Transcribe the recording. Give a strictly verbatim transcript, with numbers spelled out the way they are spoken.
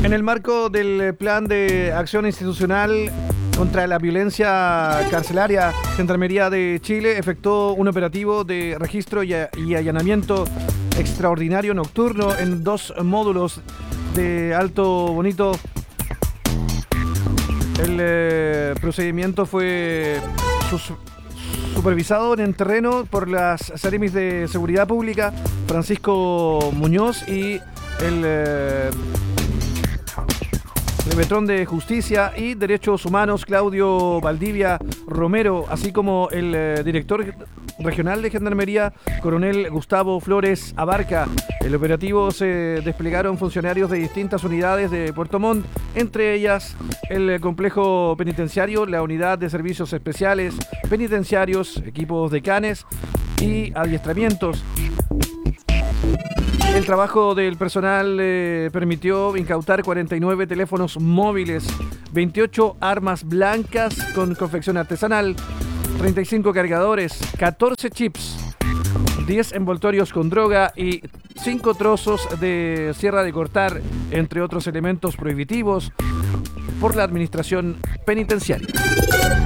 En el marco del Plan de Acción Institucional contra la Violencia Carcelaria, Gendarmería de Chile efectuó un operativo de registro y, y allanamiento extraordinario nocturno en dos módulos de Alto Bonito. El eh, procedimiento fue sus, supervisado en el terreno por las Seremis de Seguridad Pública, Francisco Muñoz, y el eh, Levetrón de Justicia y Derechos Humanos, Claudio Valdivia Romero, así como el eh, director regional de Gendarmería, coronel Gustavo Flores Abarca. El operativo se desplegaron funcionarios de distintas unidades de Puerto Montt, entre ellas el complejo penitenciario, la unidad de servicios especiales penitenciarios, equipos de canes y adiestramientos. El trabajo del personal eh, permitió incautar cuarenta y nueve teléfonos móviles, veintiocho armas blancas con confección artesanal, treinta y cinco cargadores, catorce chips, diez envoltorios con droga y cinco trozos de sierra de cortar, entre otros elementos prohibitivos por la administración penitenciaria.